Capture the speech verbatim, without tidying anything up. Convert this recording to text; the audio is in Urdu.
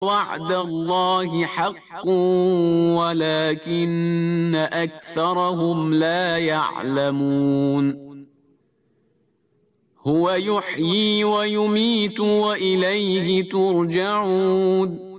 وعد الله حق ولكن أكثرهم لا يعلمون هو يحيي ويميت وإليه ترجعون